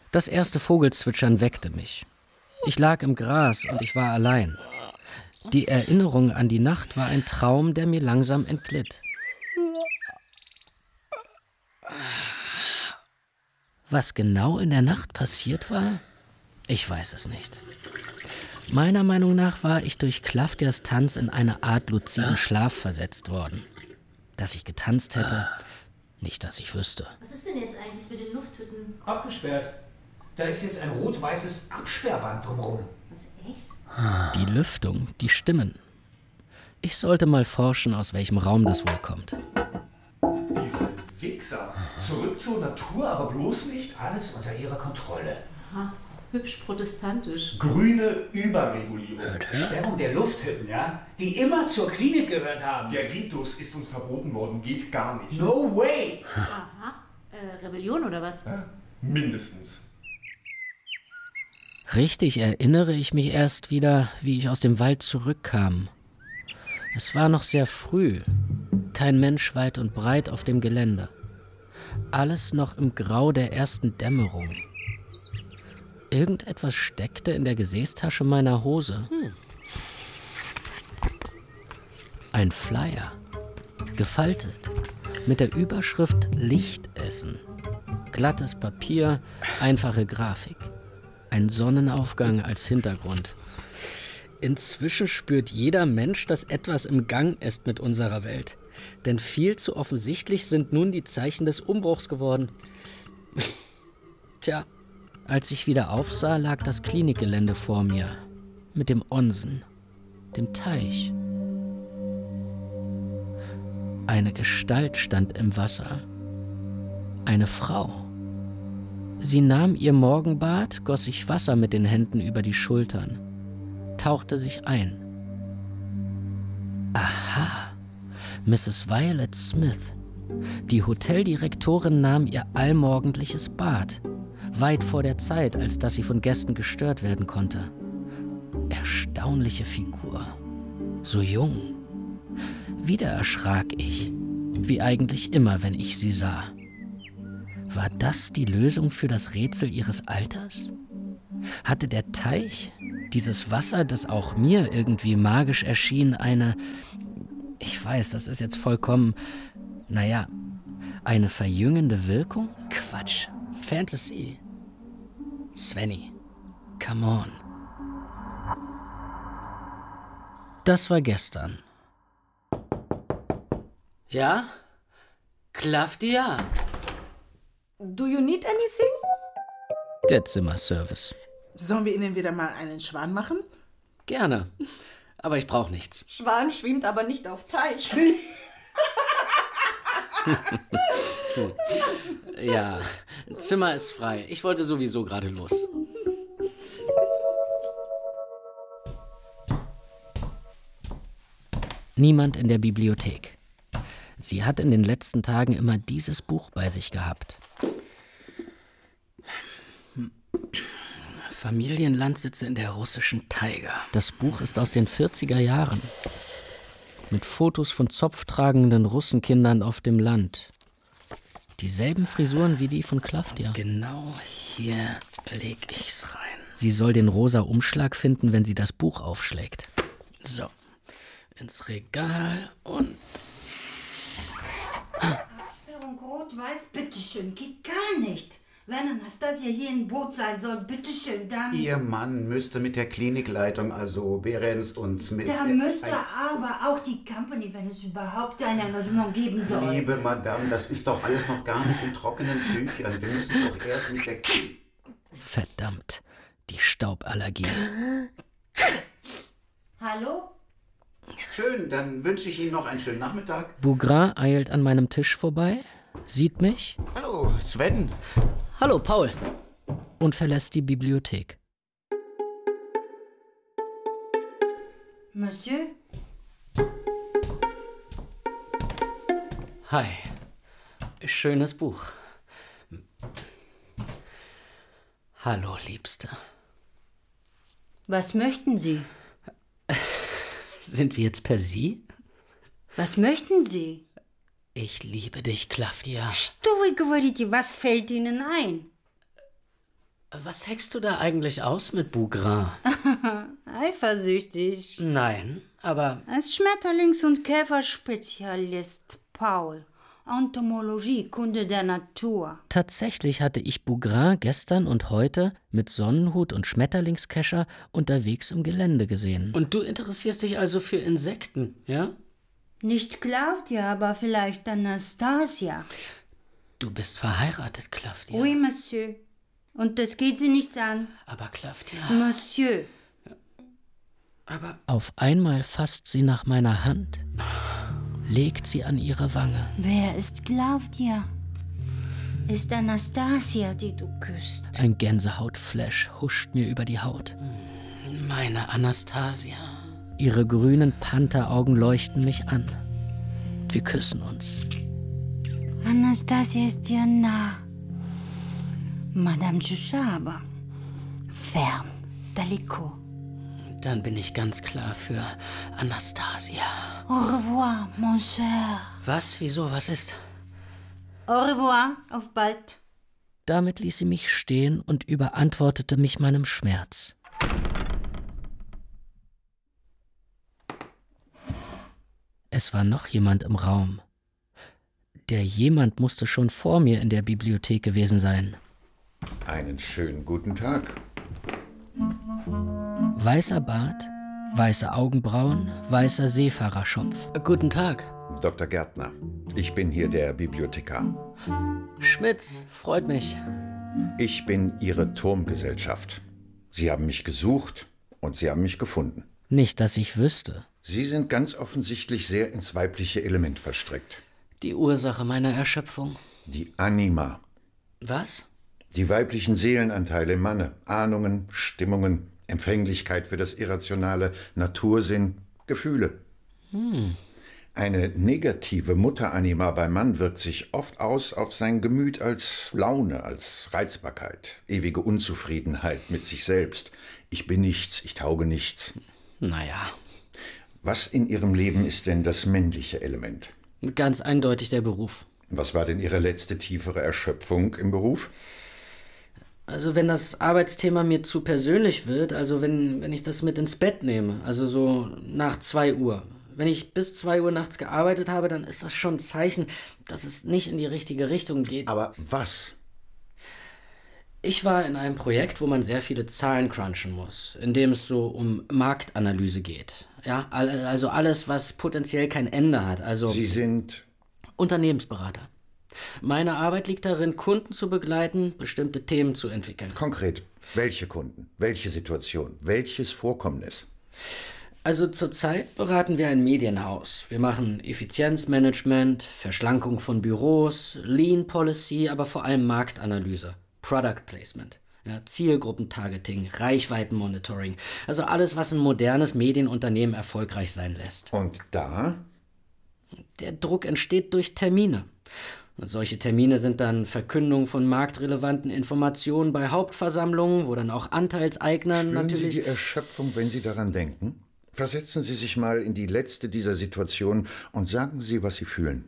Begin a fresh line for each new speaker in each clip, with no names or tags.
Das erste Vogelzwitschern weckte mich. Ich lag im Gras und ich war allein. Die Erinnerung an die Nacht war ein Traum, der mir langsam entglitt. Was genau in der Nacht passiert war? Ich weiß es nicht. Meiner Meinung nach war ich durch Klaftias Tanz in eine Art luziden Schlaf versetzt worden. Dass ich getanzt hätte, nicht, dass ich wüsste.
Was ist denn jetzt eigentlich mit den Lufthütten?
Abgesperrt. Da ist jetzt ein rot-weißes Absperrband drumherum.
Was, echt?
Die Lüftung, die Stimmen. Ich sollte mal forschen, aus welchem Raum das wohl kommt.
Diese Wichser. Zurück zur Natur, aber bloß nicht alles unter ihrer Kontrolle.
Aha. Hübsch protestantisch.
Grüne Überregulierung. Sperrung der Lufthütten, ja? Die immer zur Klinik gehört haben. Der Ritus ist uns verboten worden, geht gar nicht. No way!
Aha. Rebellion oder was?
Ja, mindestens.
Richtig erinnere ich mich erst wieder, wie ich aus dem Wald zurückkam. Es war noch sehr früh. Kein Mensch weit und breit auf dem Gelände. Alles noch im Grau der ersten Dämmerung. Irgendetwas steckte in der Gesäßtasche meiner Hose. Ein Flyer. Gefaltet. Mit der Überschrift Lichtessen. Glattes Papier, einfache Grafik. Ein Sonnenaufgang als Hintergrund. Inzwischen spürt jeder Mensch, dass etwas im Gang ist mit unserer Welt. Denn viel zu offensichtlich sind nun die Zeichen des Umbruchs geworden. Tja, als ich wieder aufsah, lag das Klinikgelände vor mir. Mit dem Onsen, dem Teich. Eine Gestalt stand im Wasser. Eine Frau. Sie nahm ihr Morgenbad, goss sich Wasser mit den Händen über die Schultern, tauchte sich ein. Aha, Mrs. Violet Smith. Die Hoteldirektorin nahm ihr allmorgendliches Bad, weit vor der Zeit, als dass sie von Gästen gestört werden konnte. Erstaunliche Figur, so jung. Wieder erschrak ich, wie eigentlich immer, wenn ich sie sah. War das die Lösung für das Rätsel ihres Alters? Hatte der Teich, dieses Wasser, das auch mir irgendwie magisch erschien, ich weiß, das ist jetzt vollkommen, eine verjüngende Wirkung? Quatsch, Fantasy. Svenny, come on. Das war gestern. Ja? Klaftia?
Do you need anything?
Der Zimmerservice.
Sollen wir Ihnen wieder mal einen Schwan machen?
Gerne, aber ich brauche nichts.
Schwan schwimmt aber nicht auf Teich.
Ja, Zimmer ist frei. Ich wollte sowieso gerade los. Niemand in der Bibliothek. Sie hat in den letzten Tagen immer dieses Buch bei sich gehabt. Familienlandsitze in der russischen Taiga. Das Buch ist aus den 40er Jahren. Mit Fotos von zopftragenden Russenkindern auf dem Land. Dieselben Frisuren wie die von Klaftia. Genau hier leg ich's rein. Sie soll den rosa Umschlag finden, wenn sie das Buch aufschlägt. So, ins Regal und...
Absperrung rot-weiß, bitteschön, geht gar nicht. Wenn Anastasia hier im Boot sein soll, bitteschön, dann...
Ihr Mann müsste mit der Klinikleitung, also Behrens und Smith...
Da müsste aber auch die Company, wenn es überhaupt ein Engagement geben soll.
Liebe Madame, das ist doch alles noch gar nicht in trockenen Tüchern. Wir müssen doch erst mit der...
Verdammt, die Stauballergie.
Hallo?
Schön, dann wünsche ich Ihnen noch einen schönen Nachmittag.
Bougrain eilt an meinem Tisch vorbei, sieht mich.
Hallo, Sven.
Hallo, Paul. Und verlässt die Bibliothek.
Monsieur?
Hi. Schönes Buch. Hallo, Liebste.
Was möchten Sie?
Sind wir jetzt per Sie?
Was möchten Sie?
Ich liebe dich, Klaftia.
Что вы говорите, was fällt Ihnen ein?
Was heckst du da eigentlich aus mit Bougrain?
Eifersüchtig.
Nein, aber
Als Schmetterlings- und Käferspezialist Paul. Entomologie, Kunde der Natur.
tatsächlich hatte ich Bougrain gestern und heute mit Sonnenhut und Schmetterlingskescher unterwegs im Gelände gesehen. Und du interessierst dich also für Insekten, ja?
Nicht Claudia, aber vielleicht Anastasia.
Du bist verheiratet, Claudia.
Oui, Monsieur. Und das geht sie nichts an.
Aber Claudia...
Monsieur.
Aber auf einmal fasst sie nach meiner Hand, legt sie an ihre Wange.
Wer ist Claudia? Ist Anastasia, die du küsst.
Ein Gänsehautflash huscht mir über die Haut. Meine Anastasia. Ihre grünen Pantheraugen leuchten mich an. Wir küssen uns.
Anastasia ist dir nah. Madame Juchaba. Fern. Daliko.
Dann bin ich ganz klar für Anastasia.
Au revoir, mon cher.
Was? Wieso? Was ist?
Au revoir, auf bald.
Damit ließ sie mich stehen und überantwortete mich meinem Schmerz. Es war noch jemand im Raum. Der jemand musste schon vor mir in der Bibliothek gewesen sein.
Einen schönen guten Tag.
Weißer Bart, weiße Augenbrauen, weißer Seefahrerschopf. Guten Tag.
Dr. Gärtner, ich bin hier der Bibliothekar.
Schmitz, freut mich.
Ich bin Ihre Turmgesellschaft. Sie haben mich gesucht und Sie haben mich gefunden.
Nicht, dass ich wüsste.
Sie sind ganz offensichtlich sehr ins weibliche Element verstrickt.
Die Ursache meiner Erschöpfung.
Die Anima.
Was?
Die weiblichen Seelenanteile im Manne. Ahnungen, Stimmungen, Empfänglichkeit für das Irrationale, Natursinn, Gefühle. Eine negative Mutteranima beim Mann wirkt sich oft aus auf sein Gemüt als Laune, als Reizbarkeit, ewige Unzufriedenheit mit sich selbst. Ich bin nichts, ich tauge nichts.
Naja,
Was in Ihrem Leben ist denn das männliche Element?
ganz eindeutig der Beruf.
Was war denn Ihre letzte tiefere Erschöpfung im Beruf?
Also wenn das Arbeitsthema mir zu persönlich wird, also wenn ich das mit ins Bett nehme, also so nach 2 Uhr. Wenn ich bis 2 Uhr nachts gearbeitet habe, dann ist das schon ein Zeichen, dass es nicht in die richtige Richtung geht.
Aber was?
Ich war in einem Projekt, wo man sehr viele Zahlen crunchen muss, in dem es so um Marktanalyse geht. Ja, also alles, was potenziell kein Ende hat. Also
Sie sind...
Unternehmensberater. Meine Arbeit liegt darin, Kunden zu begleiten, bestimmte Themen zu entwickeln.
Konkret, welche Kunden, welche Situation, welches Vorkommnis?
Also zurzeit beraten wir ein Medienhaus. Wir machen Effizienzmanagement, Verschlankung von Büros, Lean Policy, aber vor allem Marktanalyse, Product Placement, ja, Zielgruppentargeting, Reichweitenmonitoring. Also alles, was ein modernes Medienunternehmen erfolgreich sein lässt.
Und da?
Der Druck entsteht durch Termine. Und solche Termine sind dann Verkündung von marktrelevanten Informationen bei Hauptversammlungen, wo dann auch Anteilseigner
Spüren
natürlich...
Sie die Erschöpfung, wenn Sie daran denken? Versetzen Sie sich mal in die letzte dieser Situationen und sagen Sie, was Sie fühlen.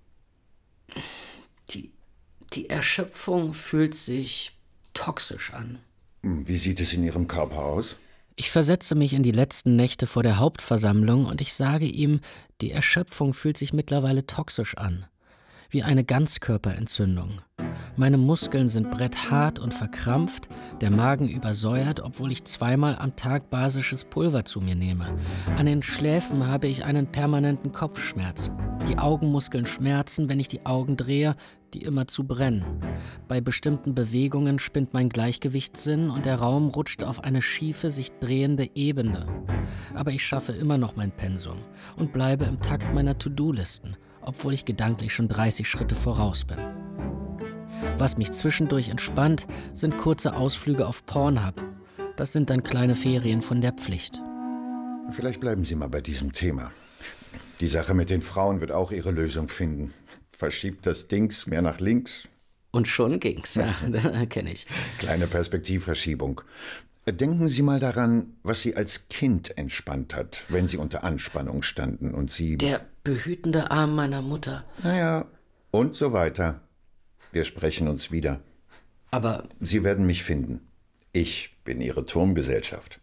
Die Erschöpfung fühlt sich toxisch an.
Wie sieht es in Ihrem Körper aus?
Ich versetze mich in die letzten Nächte vor der Hauptversammlung und ich sage ihm, die Erschöpfung fühlt sich mittlerweile toxisch an. Wie eine Ganzkörperentzündung. Meine Muskeln sind bretthart und verkrampft, der Magen übersäuert, obwohl ich 2-mal am Tag basisches Pulver zu mir nehme. An den Schläfen habe ich einen permanenten Kopfschmerz. Die Augenmuskeln schmerzen, wenn ich die Augen drehe, die immerzu brennen. Bei bestimmten Bewegungen spinnt mein Gleichgewichtssinn und der Raum rutscht auf eine schiefe, sich drehende Ebene. Aber ich schaffe immer noch mein Pensum und bleibe im Takt meiner To-Do-Listen, obwohl ich gedanklich schon 30 Schritte voraus bin. Was mich zwischendurch entspannt, sind kurze Ausflüge auf Pornhub. Das sind dann kleine Ferien von der Pflicht.
Vielleicht bleiben Sie mal bei diesem Thema. Die Sache mit den Frauen wird auch ihre Lösung finden. Verschiebt das Dings mehr nach links.
Und schon ging's, ja, kenne ich.
Kleine Perspektivverschiebung. Denken Sie mal daran, was Sie als Kind entspannt hat, wenn Sie unter Anspannung standen und Sie...
Der behütende Arm meiner Mutter.
Naja, und so weiter. Wir sprechen uns wieder.
Aber
Sie werden mich finden. Ich bin Ihre Turmgesellschaft.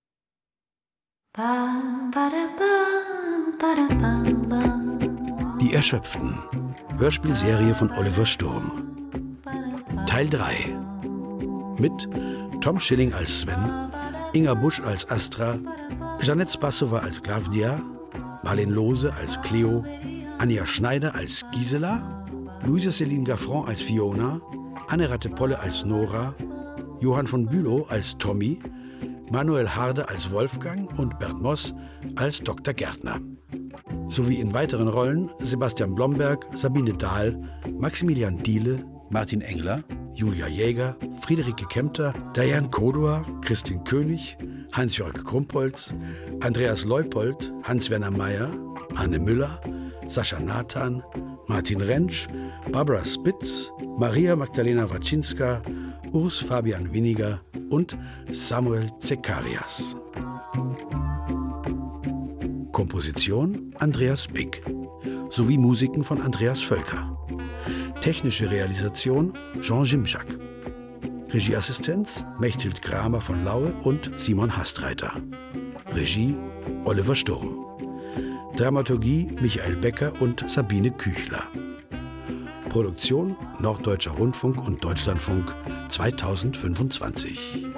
Die Erschöpften. Hörspielserie von Oliver Sturm. Teil 3. Mit Tom Schilling als Sven, Inga Busch als Astra, Jeanette Spassowa als Claudia, Marlene Lohse als Cleo, Anja Schneider als Gisela, Luisa Céline Gaffron als Fiona, Anne Rattepolle als Nora, Johann von Bülow als Tommy, Manuel Harde als Wolfgang und Bernd Moss als Dr. Gärtner. Sowie in weiteren Rollen Sebastian Blomberg, Sabine Dahl, Maximilian Diele, Martin Engler, Julia Jäger, Friederike Kempter, Diane Kodor, Christine König, Hans-Jörg Krumpholz, Andreas Leupold, Hans-Werner Meyer, Anne Müller, Sascha Nathan, Martin Rentsch, Barbara Spitz, Maria Magdalena Waczynska, Urs Fabian Winiger und Samuel Zekarias. Komposition Andreas Bick sowie Musiken von Andreas Völker. Technische Realisation Jean Jimczak. Regieassistenz Mechthild Kramer von Laue und Simon Hastreiter. Regie Oliver Sturm. Dramaturgie Michael Becker und Sabine Küchler. Produktion Norddeutscher Rundfunk und Deutschlandfunk 2025.